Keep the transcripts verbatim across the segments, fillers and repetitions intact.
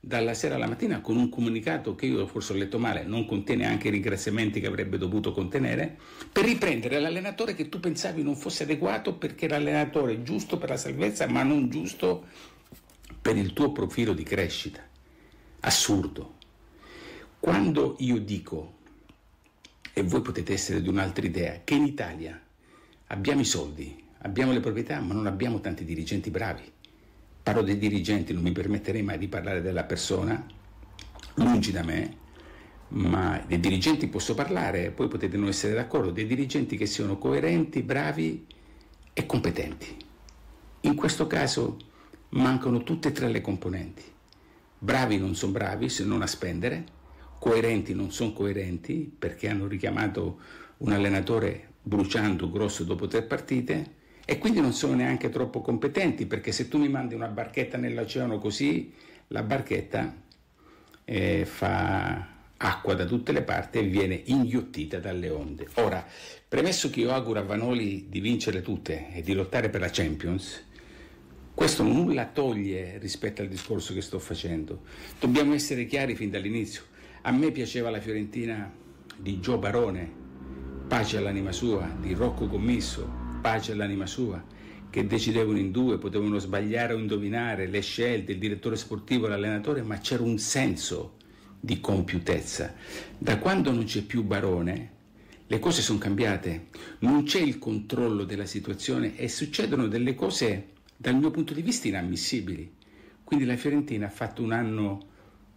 dalla sera alla mattina con un comunicato che io forse ho letto male, non contiene anche i ringraziamenti che avrebbe dovuto contenere, per riprendere l'allenatore che tu pensavi non fosse adeguato perché era l'allenatore giusto per la salvezza ma non giusto per il tuo profilo di crescita. Assurdo. Quando io dico, e voi potete essere di un'altra idea, che in Italia abbiamo i soldi, abbiamo le proprietà, ma non abbiamo tanti dirigenti bravi. Parlo dei dirigenti, non mi permetterei mai di parlare della persona, lungi da me, ma dei dirigenti posso parlare, poi potete non essere d'accordo, dei dirigenti che siano coerenti, bravi e competenti. In questo caso mancano tutte e tre le componenti. Bravi non sono bravi se non a spendere, coerenti non sono coerenti perché hanno richiamato un allenatore bruciando grosso dopo tre partite e quindi non sono neanche troppo competenti perché se tu mi mandi una barchetta nell'oceano così, la barchetta eh, fa acqua da tutte le parti e viene inghiottita dalle onde. Ora, premesso che io auguro a Vanoli di vincere tutte e di lottare per la Champions, questo nulla toglie rispetto al discorso che sto facendo. Dobbiamo essere chiari fin dall'inizio. A me piaceva la Fiorentina di Gio Barone, pace all'anima sua, di Rocco Commisso, pace all'anima sua, che decidevano in due, potevano sbagliare o indovinare le scelte, il direttore sportivo e l'allenatore, ma c'era un senso di compiutezza. Da quando non c'è più Barone, le cose sono cambiate, non c'è il controllo della situazione e succedono delle cose dal mio punto di vista inammissibili. Quindi la Fiorentina ha fatto un anno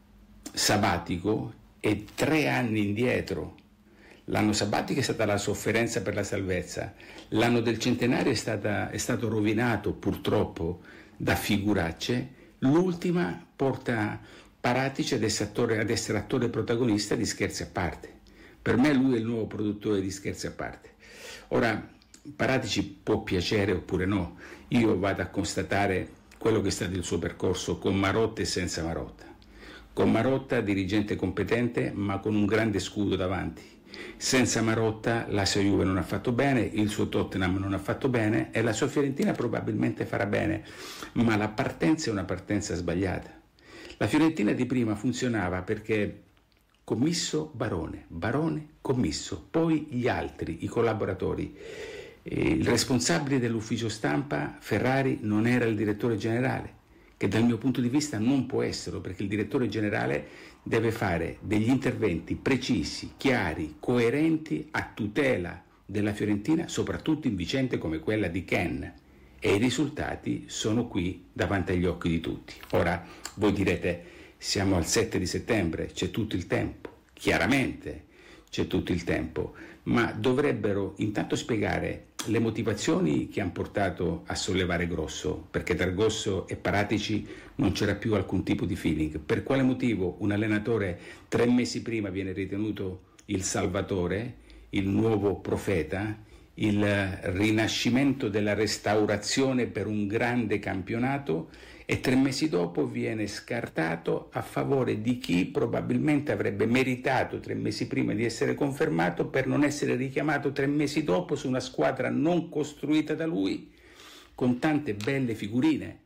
sabbatico e tre anni indietro. L'anno sabbatico è stata la sofferenza per la salvezza, l'anno del centenario è, stata, è stato rovinato purtroppo da figuracce, l'ultima porta Paratici ad essere attore, ad essere attore protagonista di Scherzi a parte. Per me lui è il nuovo produttore di Scherzi a parte. Ora, Paratici può piacere oppure no, io vado a constatare quello che è stato il suo percorso con Marotta e senza Marotta. Con Marotta dirigente competente ma con un grande scudo davanti. Senza Marotta la sua Juve non ha fatto bene, il suo Tottenham non ha fatto bene e la sua Fiorentina probabilmente farà bene, ma la partenza è una partenza sbagliata. La Fiorentina di prima funzionava perché Commisso, Barone, Barone, Commisso, poi gli altri, i collaboratori. Il responsabile dell'ufficio stampa, Ferrari, non era il direttore generale, che dal mio punto di vista non può esserlo, perché il direttore generale deve fare degli interventi precisi, chiari, coerenti a tutela della Fiorentina, soprattutto in vicende come quella di Ken. E i risultati sono qui davanti agli occhi di tutti. Ora, voi direte, siamo al sette di settembre, c'è tutto il tempo. Chiaramente c'è tutto il tempo, ma dovrebbero intanto spiegare le motivazioni che hanno portato a sollevare Grosso, perché tra Grosso e Paratici non c'era più alcun tipo di feeling. Per quale motivo un allenatore tre mesi prima viene ritenuto il salvatore, il nuovo profeta, il rinascimento della restaurazione per un grande campionato e tre mesi dopo viene scartato a favore di chi probabilmente avrebbe meritato tre mesi prima di essere confermato per non essere richiamato tre mesi dopo su una squadra non costruita da lui con tante belle figurine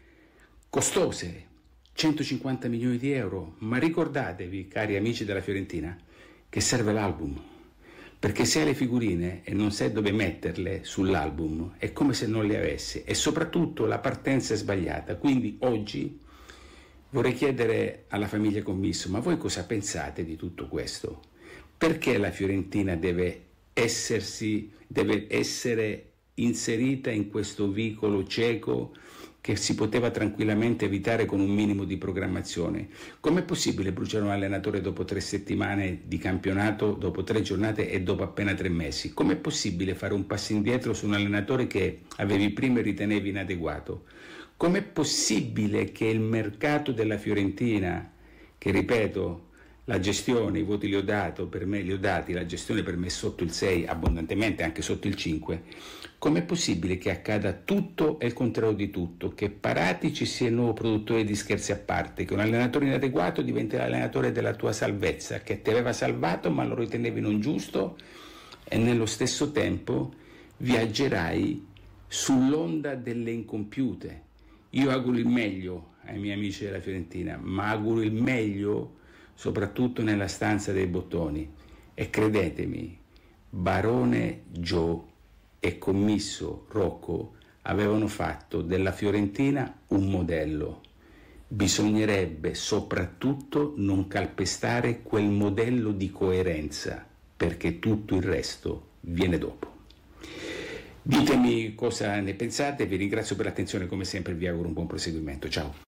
costose, centocinquanta milioni di euro, ma ricordatevi, cari amici della Fiorentina, che serve l'album. Perché se hai le figurine e non sai dove metterle sull'album è come se non le avessi e soprattutto la partenza è sbagliata. Quindi oggi vorrei chiedere alla famiglia Commisso, ma voi cosa pensate di tutto questo? Perché la Fiorentina deve essersi, deve essere inserita in questo vicolo cieco che si poteva tranquillamente evitare con un minimo di programmazione? Com'è possibile bruciare un allenatore dopo tre settimane di campionato, dopo tre giornate e dopo appena tre mesi? Com'è possibile fare un passo indietro su un allenatore che avevi prima e ritenevi inadeguato? Com'è possibile che il mercato della Fiorentina, che ripeto, la gestione, i voti li ho, dato, per me, li ho dati, la gestione per me è sotto il sei, abbondantemente anche sotto il cinque, com'è possibile che accada tutto e il contrario di tutto, che Paratici sia il nuovo produttore di Scherzi a parte, che un allenatore inadeguato diventi l'allenatore della tua salvezza, che ti aveva salvato ma lo ritenevi non giusto e nello stesso tempo viaggerai sull'onda delle incompiute. Io auguro il meglio ai miei amici della Fiorentina, ma auguro il meglio soprattutto nella stanza dei bottoni. E credetemi, Barone Joe e commisso Rocco avevano fatto della Fiorentina un modello. Bisognerebbe soprattutto non calpestare quel modello di coerenza, perché tutto il resto viene dopo. Ditemi cosa ne pensate, vi ringrazio per l'attenzione come sempre, vi auguro un buon proseguimento, ciao.